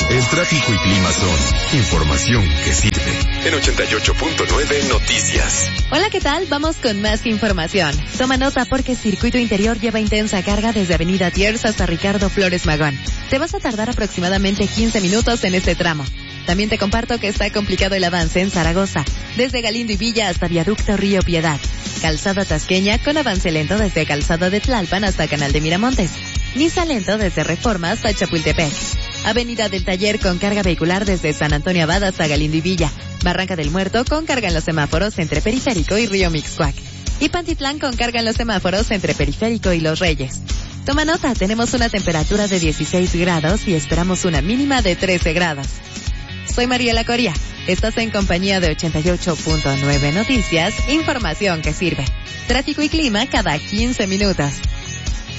El tráfico y clima son información que sirve. En 88.9 Noticias. Hola, ¿qué tal? Vamos con más información. Toma nota porque Circuito Interior lleva intensa carga desde Avenida Thiers hasta Ricardo Flores Magón. Te vas a tardar aproximadamente 15 minutos en este tramo. También te comparto que está complicado el avance en Zaragoza, desde Galindo y Villa hasta Viaducto Río Piedad. Calzada Tasqueña con avance lento desde Calzada de Tlalpan hasta Canal de Miramontes. Niza lento desde Reforma hasta Chapultepec. Avenida del Taller con carga vehicular desde San Antonio Abad hasta Galindo y Villa. Barranca del Muerto con carga en los semáforos entre Periférico y Río Mixcoac. Y Pantitlán con carga en los semáforos entre Periférico y Los Reyes. Toma nota, tenemos una temperatura de 16 grados y esperamos una mínima de 13 grados. Soy Mariela Coria. Estás en compañía de 88.9 Noticias, información que sirve. Tráfico y clima cada 15 minutos.